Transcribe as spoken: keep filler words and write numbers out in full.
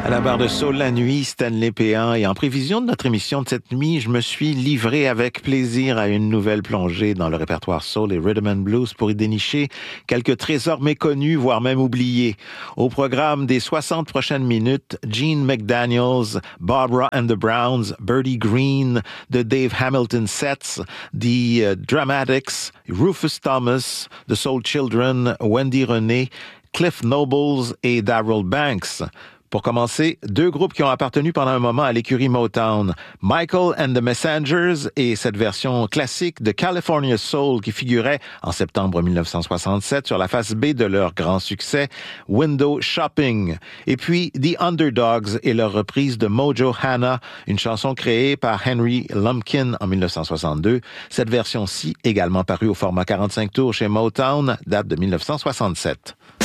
À la barre de Soul la nuit, Stanley Péan. Et en prévision de notre émission de cette nuit, je me suis livré avec plaisir à une nouvelle plongée dans le répertoire soul et rhythm and blues pour y dénicher quelques trésors méconnus, voire même oubliés. Au programme des soixante prochaines minutes, Gene McDaniels, Barbara and the Browns, Birdie Green, The Dave Hamilton Sets, The uh, Dramatics, Rufus Thomas, The Soul Children, Wendy Renée, Cliff Nobles et Darryl Banks. Pour commencer, deux groupes qui ont appartenu pendant un moment à l'écurie Motown, Michael and the Messengers et cette version classique de California Soul qui figurait en septembre dix-neuf cent soixante-sept sur la face B de leur grand succès, Window Shopping. Et puis The Underdogs et leur reprise de Mojo Hannah, une chanson créée par Henry Lumpkin en dix-neuf cent soixante-deux. Cette version-ci, également parue au format quarante-cinq tours chez Motown, date de dix-neuf cent soixante-sept.